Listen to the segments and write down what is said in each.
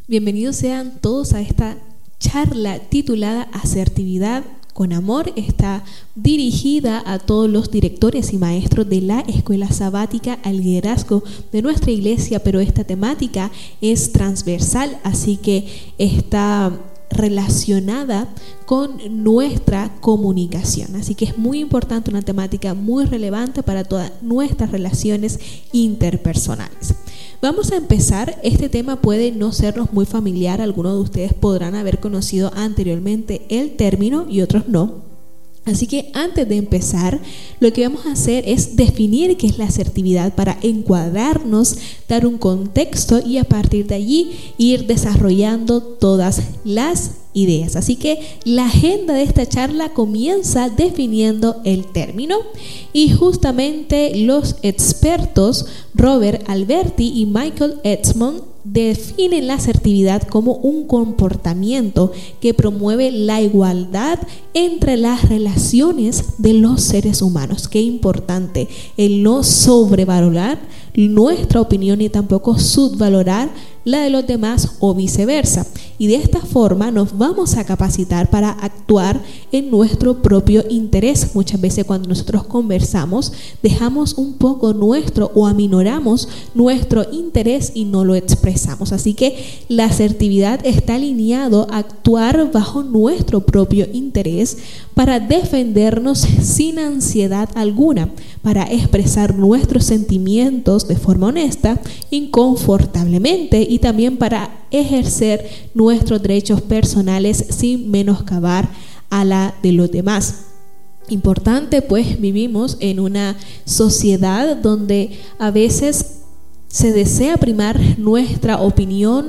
Bienvenidos sean todos a esta charla titulada Asertividad con Amor. Está dirigida a todos los directores y maestros de la Escuela Sabática al liderazgo de nuestra iglesia, pero esta temática es transversal, así que está relacionada con nuestra comunicación. Así que es muy importante, una temática muy relevante para todas nuestras relaciones interpersonales. Vamos a empezar. Este tema puede no sernos muy familiar. Algunos de ustedes podrán haber conocido anteriormente el término y otros no. Así que antes de empezar, lo que vamos a hacer es definir qué es la asertividad para encuadrarnos, dar un contexto y a partir de allí ir desarrollando todas las ideas. Así que la agenda de esta charla comienza definiendo el término y justamente los expertos Robert Alberti y Michael Edmond definen la asertividad como un comportamiento que promueve la igualdad entre las relaciones de los seres humanos. Qué importante el no sobrevalorar nuestra opinión y tampoco subvalorar la de los demás o viceversa. Y de esta forma nos vamos a capacitar para actuar en nuestro propio interés. Muchas veces cuando nosotros conversamos dejamos un poco nuestro o aminoramos nuestro interés y no lo expresamos. Así que la asertividad está alineado a actuar bajo nuestro propio interés para defendernos sin ansiedad alguna, para expresar nuestros sentimientos de forma honesta, inconfortablemente y también para ejercer nuestros derechos personales sin menoscabar a la de los demás. Importante, pues vivimos en una sociedad donde a veces se desea primar nuestra opinión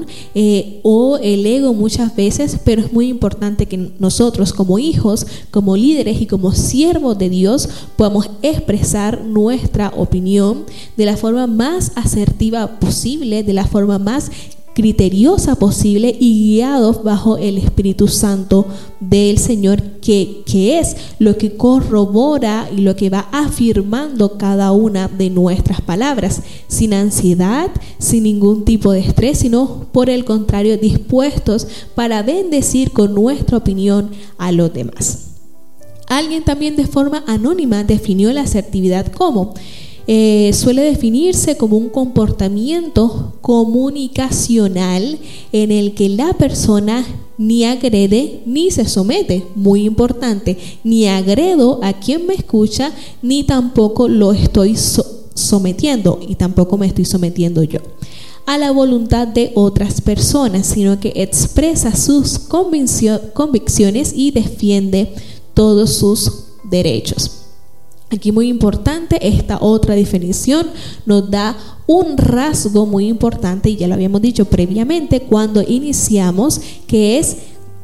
o el ego muchas veces, pero es muy importante que nosotros como hijos, como líderes y como siervos de Dios podamos expresar nuestra opinión de la forma más asertiva posible, de la forma más criteriosa posible y guiados bajo el Espíritu Santo del Señor, que es lo que corrobora y lo que va afirmando cada una de nuestras palabras, sin ansiedad, sin ningún tipo de estrés, sino por el contrario, dispuestos para bendecir con nuestra opinión a los demás. Alguien también de forma anónima definió la asertividad como suele definirse como un comportamiento comunicacional en el que la persona ni agrede ni se somete. Muy importante, ni agredo a quien me escucha ni tampoco lo estoy sometiendo y tampoco me estoy sometiendo yo a la voluntad de otras personas, sino que expresa sus convicciones y defiende todos sus derechos. Aquí muy importante, esta otra definición nos da un rasgo muy importante, y ya lo habíamos dicho previamente cuando iniciamos, que es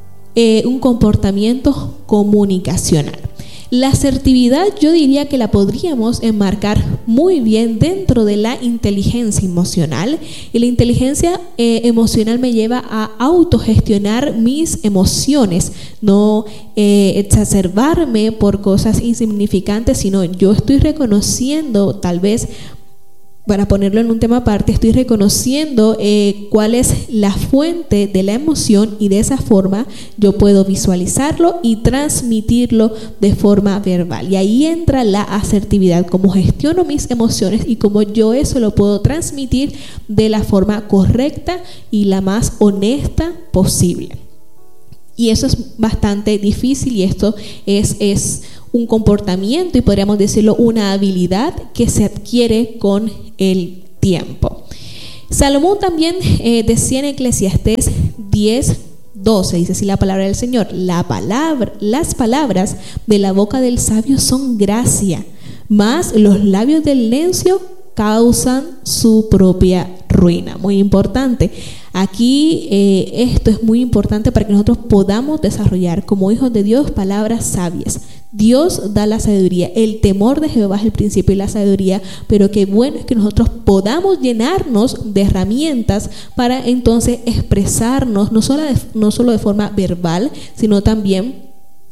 un comportamiento comunicacional. La asertividad yo diría que la podríamos enmarcar muy bien dentro de la inteligencia emocional, y la inteligencia emocional me lleva a autogestionar mis emociones, no exacerbarme por cosas insignificantes, sino yo estoy reconociendo, tal vez para ponerlo en un tema aparte, estoy reconociendo cuál es la fuente de la emoción y de esa forma yo puedo visualizarlo y transmitirlo de forma verbal. Y ahí entra la asertividad, cómo gestiono mis emociones y cómo yo eso lo puedo transmitir de la forma correcta y la más honesta posible. Y eso es bastante difícil, y esto es un comportamiento y podríamos decirlo una habilidad que se adquiere con el tiempo. Salomón también decía en Eclesiastés 10:12, dice así la palabra del Señor: las palabras de la boca del sabio son gracia, mas los labios del necio causan su propia ruina. Muy importante. Aquí esto es muy importante para que nosotros podamos desarrollar como hijos de Dios palabras sabias. Dios da la sabiduría, el temor de Jehová es el principio de la sabiduría, pero qué bueno es que nosotros podamos llenarnos de herramientas para entonces expresarnos no solo de forma verbal, sino también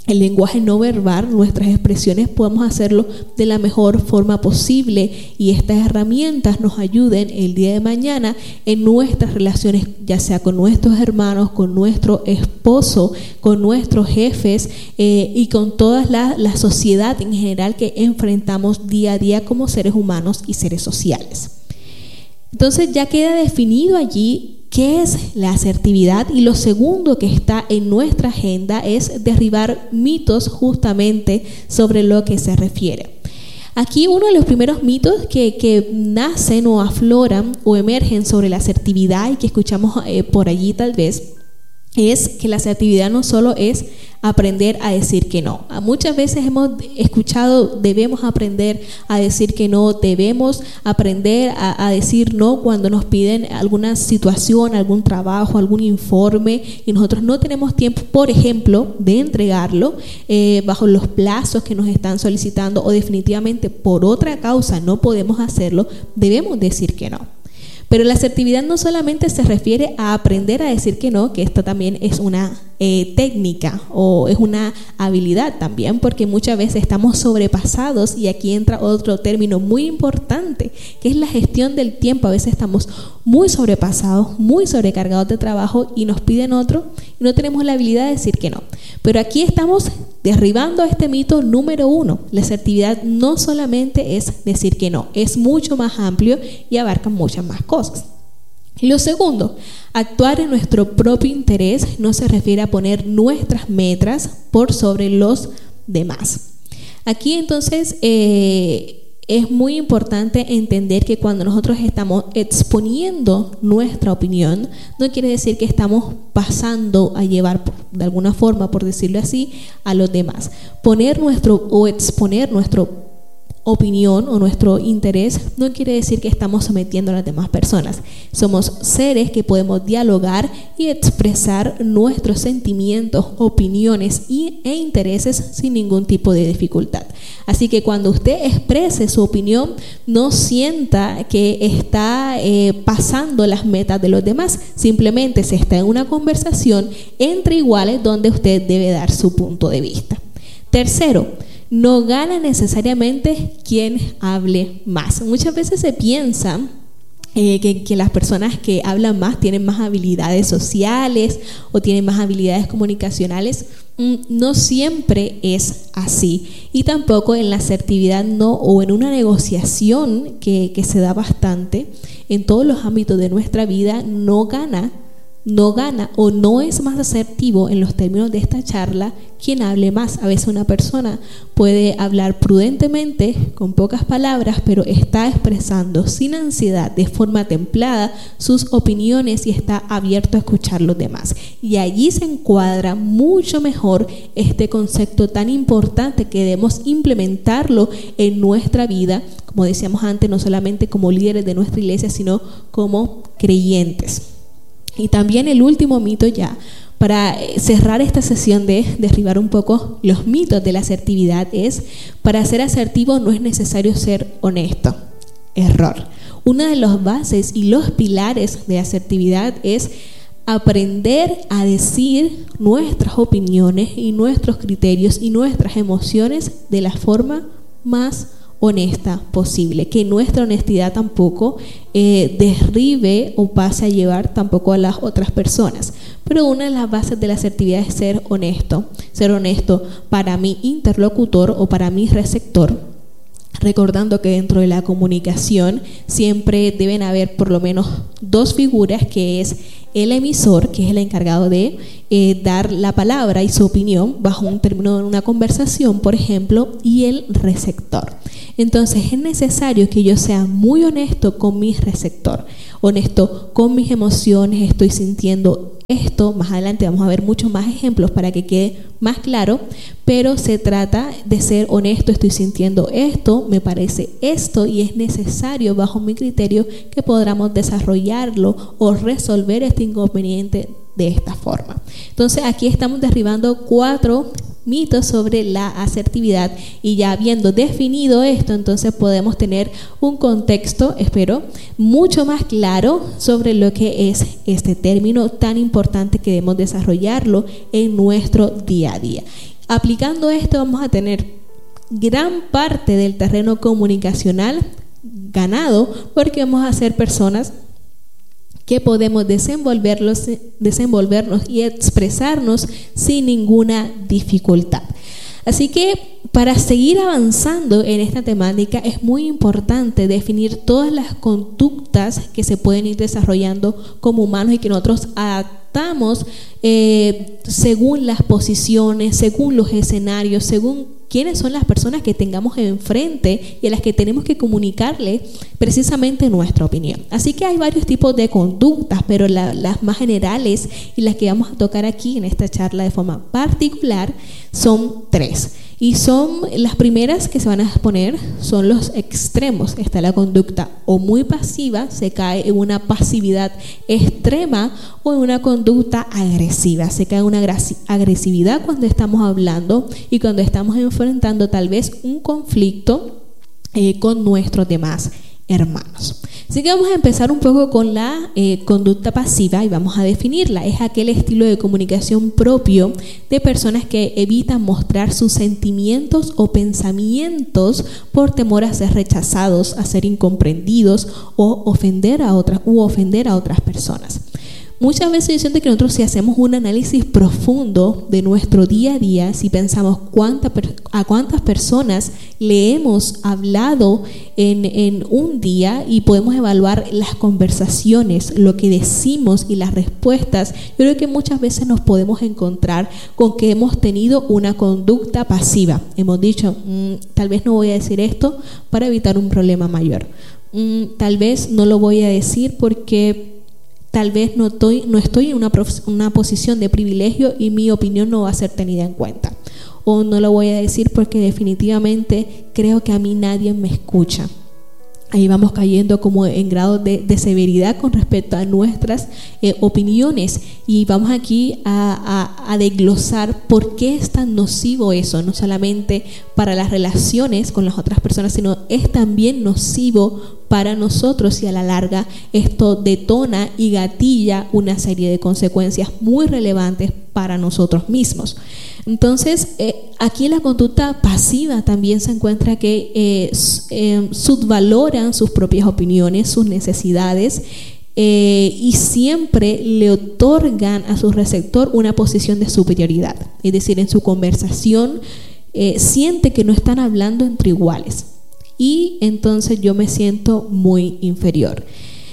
el lenguaje no verbal, nuestras expresiones, podamos hacerlo de la mejor forma posible y estas herramientas nos ayuden el día de mañana en nuestras relaciones, ya sea con nuestros hermanos, con nuestro esposo, con nuestros jefes y con toda la sociedad en general que enfrentamos día a día como seres humanos y seres sociales. Entonces ya queda definido allí qué es la asertividad, y lo segundo que está en nuestra agenda es derribar mitos justamente sobre lo que se refiere. Aquí uno de los primeros mitos que nacen o afloran o emergen sobre la asertividad y que escuchamos por allí tal vez es que la asertividad no solo es aprender a decir que no. Muchas veces hemos escuchado debemos aprender a decir que no, debemos aprender a decir no cuando nos piden alguna situación, algún trabajo, algún informe y nosotros no tenemos tiempo, por ejemplo, de entregarlo bajo los plazos que nos están solicitando, o definitivamente por otra causa no podemos hacerlo, debemos decir que no. Pero la asertividad no solamente se refiere a aprender a decir que no, que esta también es una técnica o es una habilidad también, porque muchas veces estamos sobrepasados, y aquí entra otro término muy importante, que es la gestión del tiempo. A veces estamos muy sobrepasados, muy sobrecargados de trabajo y nos piden otro y no tenemos la habilidad de decir que no. Pero aquí estamos derribando este mito número 1. La asertividad no solamente es decir que no, es mucho más amplio y abarca muchas más cosas. Y lo segundo, actuar en nuestro propio interés no se refiere a poner nuestras metas por sobre los demás. Aquí entonces es muy importante entender que cuando nosotros estamos exponiendo nuestra opinión, no quiere decir que estamos pasando a llevar de alguna forma, por decirlo así, a los demás. Exponer nuestro opinión o nuestro interés no quiere decir que estamos sometiendo a las demás personas. Somos seres que podemos dialogar y expresar nuestros sentimientos, opiniones e intereses sin ningún tipo de dificultad. Así que cuando usted exprese su opinión, no sienta que está pasando las metas de los demás. Simplemente se está en una conversación entre iguales donde usted debe dar su punto de vista. Tercero, no gana necesariamente quien hable más. Muchas veces se piensa que las personas que hablan más tienen más habilidades sociales o tienen más habilidades comunicacionales. No siempre es así, y tampoco en la asertividad o en una negociación que se da bastante en todos los ámbitos de nuestra vida. No gana o no es más asertivo en los términos de esta charla quien hable más. A veces una persona puede hablar prudentemente, con pocas palabras, pero está expresando sin ansiedad, de forma templada, sus opiniones y está abierto a escuchar los demás. Y allí se encuadra mucho mejor este concepto tan importante que debemos implementarlo en nuestra vida, como decíamos antes, no solamente como líderes de nuestra iglesia, sino como creyentes. Y también el último mito, ya para cerrar esta sesión de derribar un poco los mitos de la asertividad, es: para ser asertivo no es necesario ser honesto. Error. Una de las bases y los pilares de asertividad es aprender a decir nuestras opiniones y nuestros criterios y nuestras emociones de la forma más honesta posible, que nuestra honestidad tampoco derribe o pase a llevar tampoco a las otras personas. Pero una de las bases de la asertividad es ser honesto para mi interlocutor o para mi receptor, recordando que dentro de la comunicación siempre deben haber por lo menos dos figuras, que es el emisor, que es el encargado de dar la palabra y su opinión bajo un término de una conversación, por ejemplo, y el receptor. Entonces es necesario que yo sea muy honesto con mi receptor, honesto con mis emociones. Estoy sintiendo esto. Más adelante vamos a ver muchos más ejemplos para que quede más claro, pero se trata de ser honesto. Estoy sintiendo esto, me parece esto, y es necesario bajo mi criterio que podamos desarrollarlo o resolver este inconveniente de esta forma. Entonces aquí estamos derribando 4 mitos sobre la asertividad, y ya habiendo definido esto, entonces podemos tener un contexto, espero, mucho más claro sobre lo que es este término tan importante que debemos desarrollarlo en nuestro día a día. Aplicando esto vamos a tener gran parte del terreno comunicacional ganado, porque vamos a ser personas que podemos desenvolvernos y expresarnos sin ninguna dificultad. Así que para seguir avanzando en esta temática es muy importante definir todas las conductas que se pueden ir desarrollando como humanos y que nosotros adaptamos según las posiciones, según los escenarios, según quiénes son las personas que tengamos enfrente y a las que tenemos que comunicarle precisamente nuestra opinión. Así que hay varios tipos de conductas, pero las más generales y las que vamos a tocar aquí en esta charla de forma particular son 3. Y son las primeras que se van a exponer, son los extremos. Está la conducta o muy pasiva, se cae en una pasividad extrema, o en una conducta agresiva, se cae en una agresividad cuando estamos hablando y cuando estamos enfrentando tal vez un conflicto con nuestros demás hermanos. Así que vamos a empezar un poco con la conducta pasiva y vamos a definirla. Es aquel estilo de comunicación propio de personas que evitan mostrar sus sentimientos o pensamientos por temor a ser rechazados, a ser incomprendidos o ofender a otras personas. Muchas veces yo siento que nosotros, si hacemos un análisis profundo de nuestro día a día, si pensamos a cuántas personas le hemos hablado en un día, y podemos evaluar las conversaciones, lo que decimos y las respuestas, yo creo que muchas veces nos podemos encontrar con que hemos tenido una conducta pasiva. Hemos dicho, tal vez no voy a decir esto para evitar un problema mayor. Tal vez no lo voy a decir porque tal vez no estoy en una posición de privilegio y mi opinión no va a ser tenida en cuenta. O no lo voy a decir porque definitivamente creo que a mí nadie me escucha. Ahí vamos cayendo como en grado de severidad con respecto a nuestras opiniones, y vamos aquí a desglosar por qué es tan nocivo eso, no solamente para las relaciones con las otras personas, sino es también nocivo para nosotros, y a la larga esto detona y gatilla una serie de consecuencias muy relevantes para nosotros mismos. Entonces, aquí la conducta pasiva también se encuentra que subvaloran sus propias opiniones, sus necesidades, y siempre le otorgan a su receptor una posición de superioridad. Es decir, en su conversación siente que no están hablando entre iguales, y entonces yo me siento muy inferior.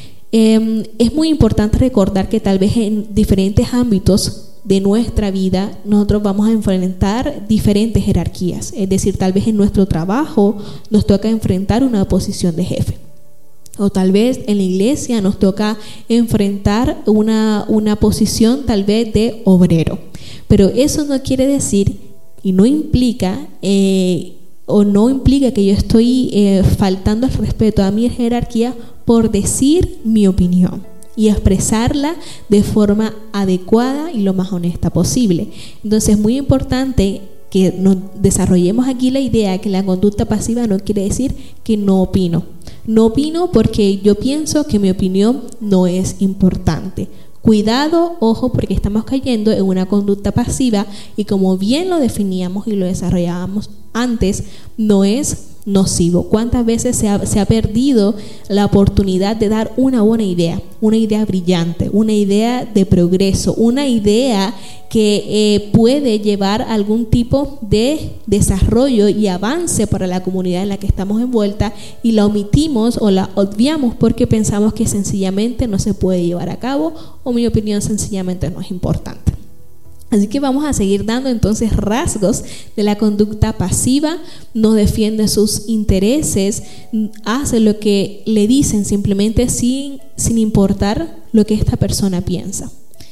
Es muy importante recordar que tal vez en diferentes ámbitos de nuestra vida nosotros vamos a enfrentar diferentes jerarquías. Es decir, tal vez en nuestro trabajo nos toca enfrentar una posición de jefe, o tal vez en la iglesia nos toca enfrentar una posición tal vez de obrero. Pero eso no quiere decir y no implica que yo estoy faltando al respeto a mi jerarquía por decir mi opinión y expresarla de forma adecuada y lo más honesta posible. Entonces es muy importante que nos desarrollemos aquí la idea que la conducta pasiva no quiere decir que no opino. No opino porque yo pienso que mi opinión no es importante. Cuidado, ojo, porque estamos cayendo en una conducta pasiva, y como bien lo definíamos y lo desarrollábamos antes, no es nocivo. ¿Cuántas veces se ha perdido la oportunidad de dar una buena idea, una idea brillante, una idea de progreso, una idea que puede llevar a algún tipo de desarrollo y avance para la comunidad en la que estamos envuelta, y la omitimos o la obviamos porque pensamos que sencillamente no se puede llevar a cabo, o mi opinión sencillamente no es importante? Así que vamos a seguir dando entonces rasgos de la conducta pasiva. No defiende sus intereses, hace lo que le dicen simplemente sin importar lo que esta persona piensa.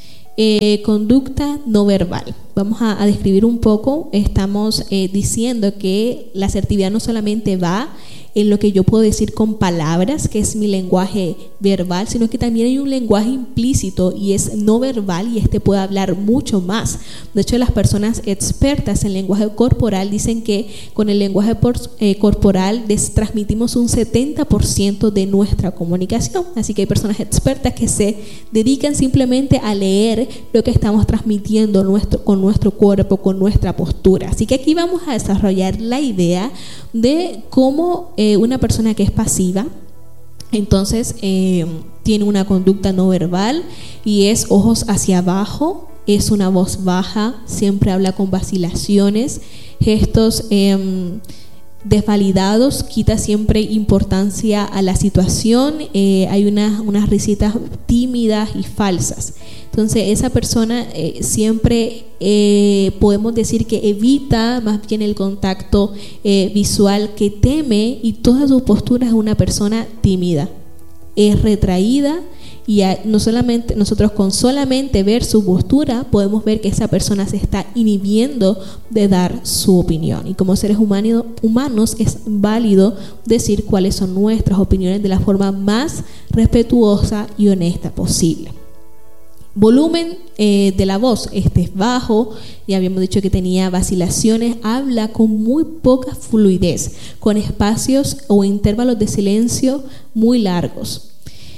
Conducta no verbal. Vamos a describir un poco. Estamos diciendo que la asertividad no solamente va en lo que yo puedo decir con palabras, que es mi lenguaje verbal, sino que también hay un lenguaje implícito y es no verbal, y este puede hablar mucho más. De hecho, las personas expertas en lenguaje corporal dicen que con el lenguaje corporal transmitimos un 70% de nuestra comunicación. Así que hay personas expertas que se dedican simplemente a leer lo que estamos transmitiendo con nuestro cuerpo, con nuestra postura. Así que aquí vamos a desarrollar la idea de cómo una persona que es pasiva, entonces tiene una conducta no verbal y es ojos hacia abajo, es una voz baja, siempre habla con vacilaciones, gestos desvalidados, quita siempre importancia a la situación, hay unas risitas tímidas y falsas. Entonces esa persona siempre podemos decir que evita más bien el contacto visual, que teme, y toda su postura es una persona tímida, es retraída. Y no solamente, nosotros con solamente ver su postura podemos ver que esa persona se está inhibiendo de dar su opinión. Y como seres humanos es válido decir cuáles son nuestras opiniones de la forma más respetuosa y honesta posible. Volumen de la voz, este es bajo, ya habíamos dicho que tenía vacilaciones, habla con muy poca fluidez, con espacios o intervalos de silencio muy largos.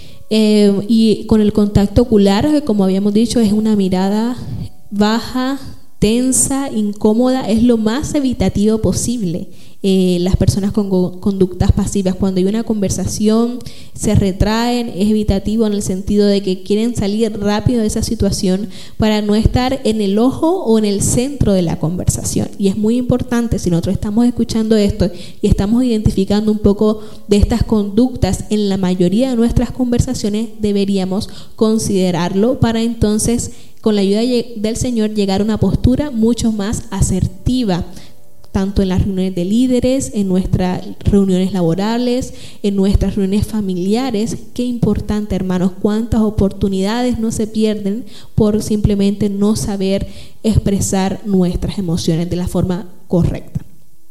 Y con el contacto ocular, que como habíamos dicho es una mirada baja, tensa, incómoda, es lo más evitativo posible. Las personas con conductas pasivas, cuando hay una conversación, se retraen, es evitativo en el sentido de que quieren salir rápido de esa situación para no estar en el ojo o en el centro de la conversación. Y es muy importante, si nosotros estamos escuchando esto y estamos identificando un poco de estas conductas en la mayoría de nuestras conversaciones, deberíamos considerarlo para entonces, con la ayuda del Señor, llegar a una postura mucho más asertiva, tanto en las reuniones de líderes, en nuestras reuniones laborales, en nuestras reuniones familiares. Qué importante, hermanos, cuántas oportunidades no se pierden por simplemente no saber expresar nuestras emociones de la forma correcta.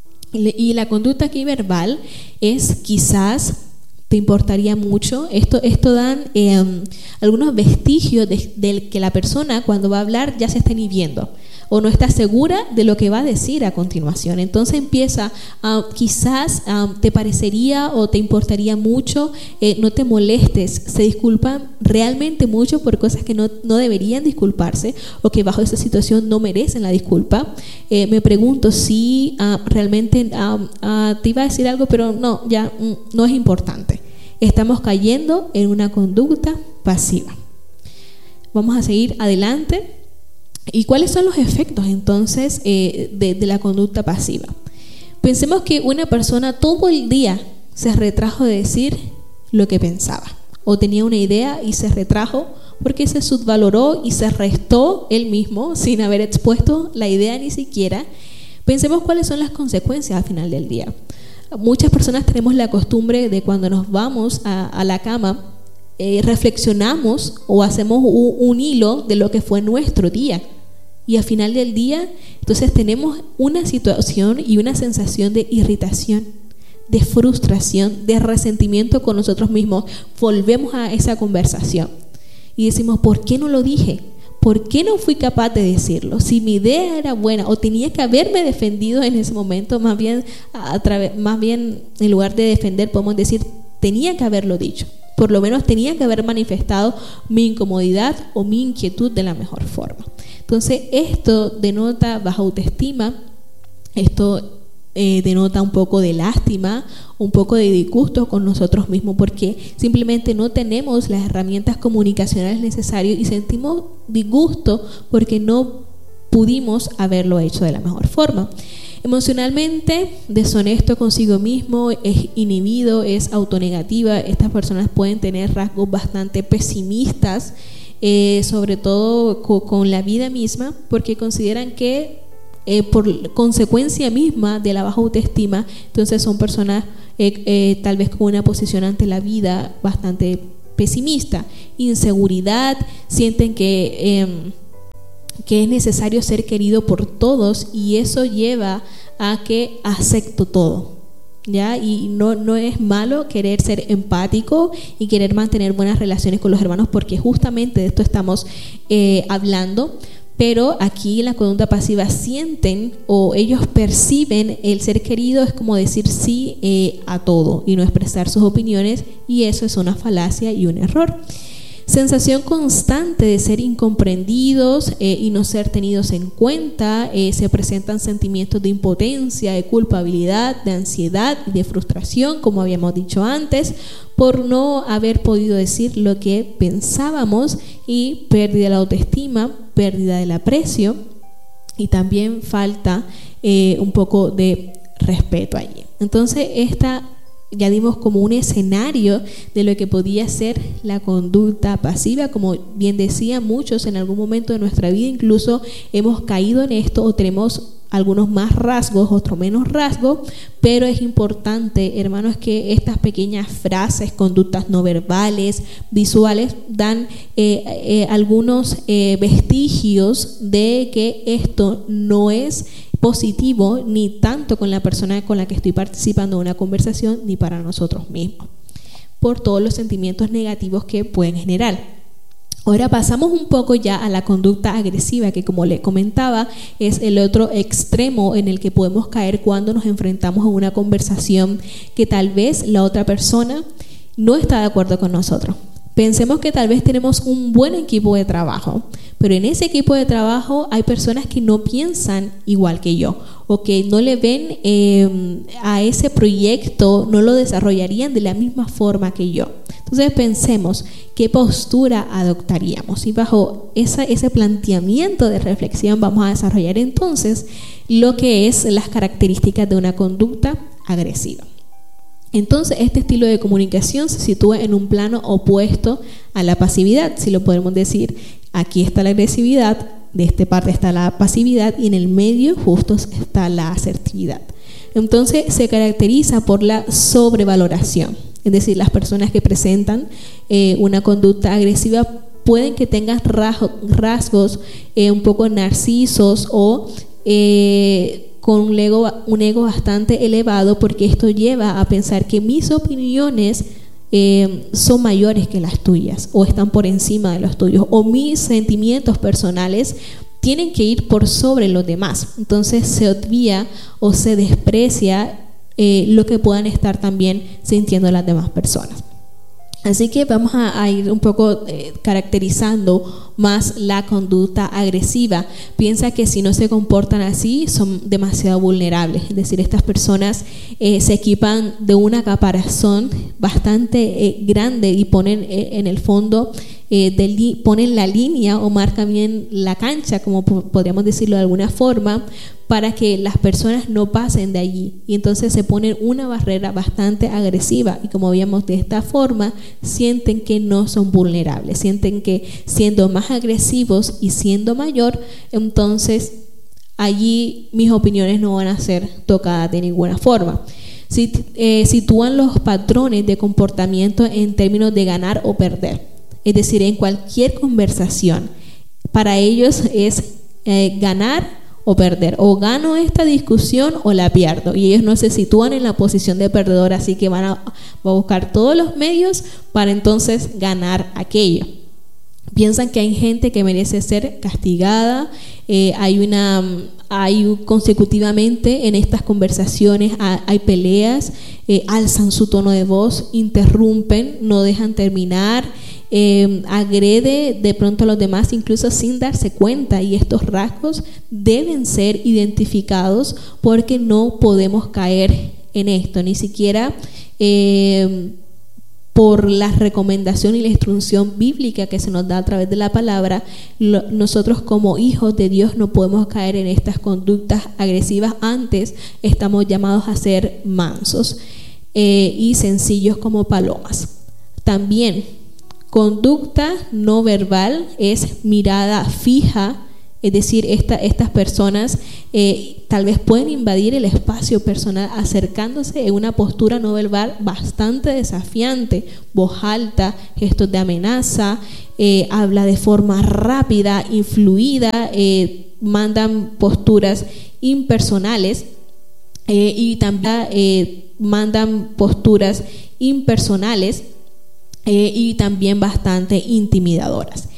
Y la conducta aquí verbal es quizás, te importaría mucho, esto dan algunos vestigios de que la persona cuando va a hablar ya se está inhibiendo o no está segura de lo que va a decir a continuación. Entonces empieza, quizás te parecería o te importaría mucho, no te molestes, se disculpan realmente mucho por cosas que no deberían disculparse o que bajo esa situación no merecen la disculpa. Me pregunto si realmente te iba a decir algo, pero no, ya no es importante. Estamos cayendo en una conducta pasiva. Vamos a seguir adelante. ¿Y cuáles son los efectos entonces de la conducta pasiva? Pensemos que una persona todo el día se retrajo de decir lo que pensaba, o tenía una idea y se retrajo porque se subvaloró y se restó él mismo sin haber expuesto la idea ni siquiera. Pensemos cuáles son las consecuencias al final del día. Muchas personas tenemos la costumbre de cuando nos vamos a la cama, reflexionamos o hacemos un hilo de lo que fue nuestro día. Y al final del día, entonces tenemos una situación y una sensación de irritación, de frustración, de resentimiento con nosotros mismos. Volvemos a esa conversación y decimos, ¿por qué no lo dije? ¿Por qué no fui capaz de decirlo? Si mi idea era buena o tenía que haberme defendido en ese momento, más bien en lugar de defender podemos decir, tenía que haberlo dicho. Por lo menos tenía que haber manifestado mi incomodidad o mi inquietud de la mejor forma. Entonces esto denota baja autoestima, esto denota un poco de lástima, un poco de disgusto con nosotros mismos porque simplemente no tenemos las herramientas comunicacionales necesarias y sentimos disgusto porque no pudimos haberlo hecho de la mejor forma. Emocionalmente deshonesto consigo mismo, es inhibido, es autonegativa. Estas personas pueden tener rasgos bastante pesimistas, sobre todo con la vida misma, porque consideran que por consecuencia misma de la baja autoestima, entonces son personas tal vez con una posición ante la vida bastante pesimista. Inseguridad, sienten que es necesario ser querido por todos y eso lleva a que acepto todo, ¿ya? Y no es malo querer ser empático y querer mantener buenas relaciones con los hermanos porque justamente de esto estamos hablando, pero aquí la conducta pasiva sienten o ellos perciben el ser querido es como decir sí a todo y no expresar sus opiniones y eso es una falacia y un error. Sensación constante de ser incomprendidos y no ser tenidos en cuenta. Se presentan sentimientos de impotencia, de culpabilidad, de ansiedad y de frustración, como habíamos dicho antes, por no haber podido decir lo que pensábamos, y pérdida de la autoestima, pérdida del aprecio, y también falta un poco de respeto allí. Entonces ya dimos como un escenario de lo que podía ser la conducta pasiva. Como bien decía, muchos en algún momento de nuestra vida incluso hemos caído en esto, o tenemos algunos más rasgos, otros menos rasgos, pero es importante, hermanos, que estas pequeñas frases, conductas no verbales, visuales, dan algunos vestigios de que esto no es positivo ni tanto con la persona con la que estoy participando en una conversación, ni para nosotros mismos, por todos los sentimientos negativos que pueden generar. Ahora pasamos un poco ya a la conducta agresiva, que, como le comentaba, es el otro extremo en el que podemos caer cuando nos enfrentamos a una conversación que tal vez la otra persona no está de acuerdo con nosotros. Pensemos que tal vez tenemos un buen equipo de trabajo, pero en ese equipo de trabajo hay personas que no piensan igual que yo, o que no le ven a ese proyecto, no lo desarrollarían de la misma forma que yo. Entonces pensemos qué postura adoptaríamos, y bajo ese planteamiento de reflexión vamos a desarrollar entonces lo que es las características de una conducta agresiva. Entonces, este estilo de comunicación se sitúa en un plano opuesto a la pasividad, si lo podemos decir. Aquí está la agresividad, de esta parte está la pasividad, y en el medio justo está la asertividad. Entonces, se caracteriza por la sobrevaloración, es decir, las personas que presentan una conducta agresiva pueden que tengan rasgos un poco narcisos, o con un ego bastante elevado, porque esto lleva a pensar que mis opiniones son mayores que las tuyas, o están por encima de los tuyos, o mis sentimientos personales tienen que ir por sobre los demás. Entonces se obvia o se desprecia lo que puedan estar también sintiendo las demás personas. Así que vamos a ir un poco caracterizando más la conducta agresiva. Piensa que si no se comportan así, son demasiado vulnerables. Es decir, estas personas se equipan de una caparazón bastante grande y ponen en el fondo, ponen la línea o marcan bien la cancha, como podríamos decirlo de alguna forma, para que las personas no pasen de allí, y entonces se ponen una barrera bastante agresiva, y como veíamos, de esta forma sienten que no son vulnerables, sienten que siendo más agresivos y siendo mayor, entonces allí mis opiniones no van a ser tocadas de ninguna forma. Sitúan los patrones de comportamiento en términos de ganar o perder, es decir, en cualquier conversación para ellos es ganar o perder, o gano esta discusión o la pierdo, y ellos no se sitúan en la posición de perdedor, así que van a buscar todos los medios para entonces ganar aquello. Piensan que hay gente que merece ser castigada, hay consecutivamente en estas conversaciones hay peleas, alzan su tono de voz, interrumpen, no dejan terminar, agrede de pronto a los demás incluso sin darse cuenta, y estos rasgos deben ser identificados porque no podemos caer en esto, ni siquiera por la recomendación y la instrucción bíblica que se nos da a través de la palabra. Nosotros como hijos de Dios no podemos caer en estas conductas agresivas. Antes estamos llamados a ser mansos y sencillos como palomas. También conducta no verbal es mirada fija, es decir, estas personas tal vez pueden invadir el espacio personal acercándose en una postura no verbal bastante desafiante, voz alta, gestos de amenaza, habla de forma rápida, influida, mandan posturas impersonales y también mandan posturas impersonales y también bastante intimidadoras.